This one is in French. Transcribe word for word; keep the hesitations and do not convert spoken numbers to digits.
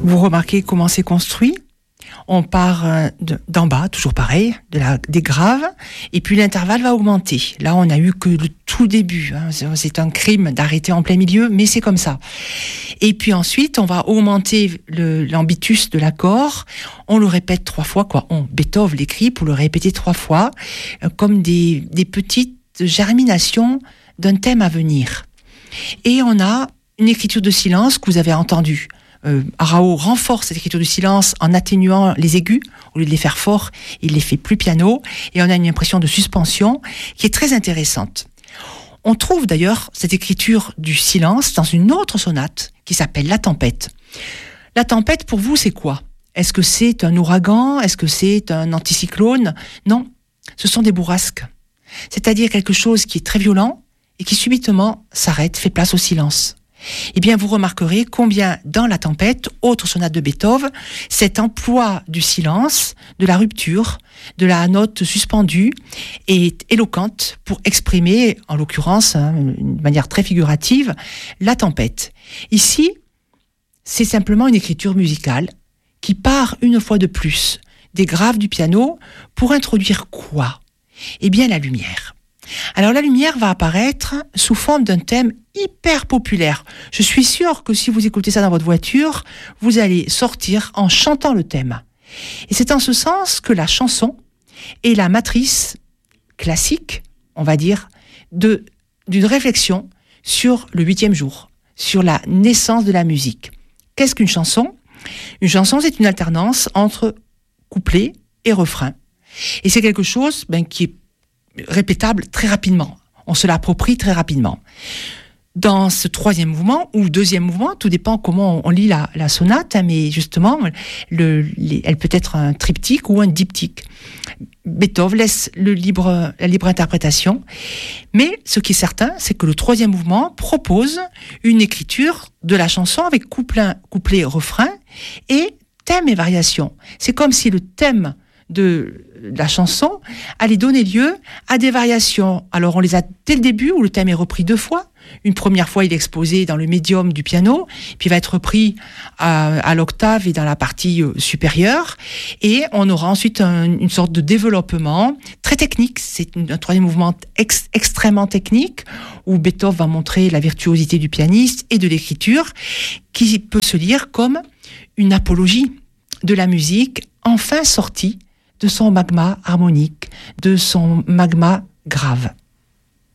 Vous remarquez comment c'est construit ? On part de, d'en bas, toujours pareil, de la, des graves, et puis l'intervalle va augmenter. Là, on n'a eu que le tout début. Hein. C'est, c'est un crime d'arrêter en plein milieu, mais c'est comme ça. Et puis ensuite, on va augmenter le, l'ambitus de l'accord. On le répète trois fois, quoi. On, Beethoven l'écrit pour le répéter trois fois, euh, comme des, des petites germinations d'un thème à venir. Et on a une écriture de silence que vous avez entendue. Euh, Arao renforce cette écriture du silence en atténuant les aigus. Au lieu de les faire forts, il les fait plus piano. Et on a une impression de suspension qui est très intéressante. On trouve d'ailleurs cette écriture du silence dans une autre sonate qui s'appelle La Tempête. La tempête, pour vous, c'est quoi ? Est-ce que c'est un ouragan ? Est-ce que c'est un anticyclone ? Non, ce sont des bourrasques. C'est-à-dire quelque chose qui est très violent et qui subitement s'arrête, fait place au silence. Eh bien, vous remarquerez combien, dans La Tempête, autre sonate de Beethoven, cet emploi du silence, de la rupture, de la note suspendue, est éloquente pour exprimer, en l'occurrence, hein, d'une manière très figurative, la tempête. Ici, c'est simplement une écriture musicale qui part une fois de plus des graves du piano pour introduire quoi ? Eh bien, la lumière. Alors la lumière va apparaître sous forme d'un thème hyper populaire. Je suis sûre que si vous écoutez ça dans votre voiture, vous allez sortir en chantant le thème. Et c'est en ce sens que la chanson est la matrice classique, on va dire, de, d'une réflexion sur le huitième jour, sur la naissance de la musique. Qu'est-ce qu'une chanson ? Une chanson, c'est une alternance entre couplet et refrain. Et c'est quelque chose ben, qui est répétable très rapidement. On se l'approprie très rapidement. Dans ce troisième mouvement, ou deuxième mouvement, tout dépend comment on lit la, la sonate, hein, mais justement, le, les, elle peut être un triptyque ou un diptyque. Beethoven laisse le libre, la libre interprétation, mais ce qui est certain, c'est que le troisième mouvement propose une écriture de la chanson avec couplet, couplet refrain, et thème et variation. C'est comme si le thème de la chanson allait donner lieu à des variations. Alors on les a dès le début où le thème est repris deux fois. Une première fois il est exposé dans le médium du piano, puis il va être repris à, à l'octave et dans la partie supérieure, et on aura ensuite un, une sorte de développement très technique. C'est un troisième mouvement ex, extrêmement technique où Beethoven va montrer la virtuosité du pianiste et de l'écriture qui peut se lire comme une apologie de la musique enfin sortie de son magma harmonique, de son magma grave.